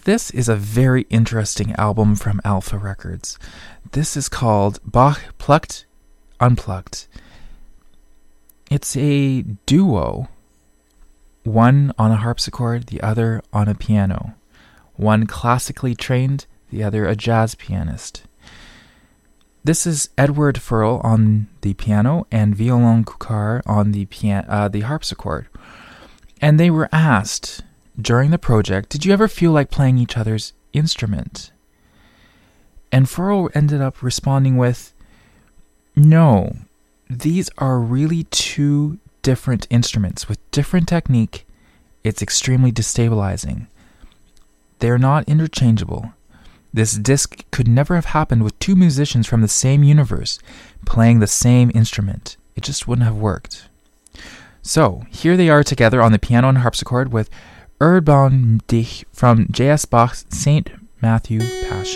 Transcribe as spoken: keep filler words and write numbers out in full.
This is a very interesting album from Alpha Records. This is called Bach Plucked, Unplugged. It's a duo, one on a harpsichord, the other on a piano. One classically trained, the other a jazz pianist. This is Edward Furl on the piano and Violon Cucar on the pian- uh, the harpsichord. And they were asked during the project, did you ever feel like playing each other's instrument? And Furl ended up responding with, no, these are really two different instruments with different technique. It's extremely destabilizing. They're not interchangeable. This disc could never have happened with two musicians from the same universe playing the same instrument. It just wouldn't have worked. So, here they are together on the piano and harpsichord with Erbarm dich from J S Bach's Saint Matthew Passion.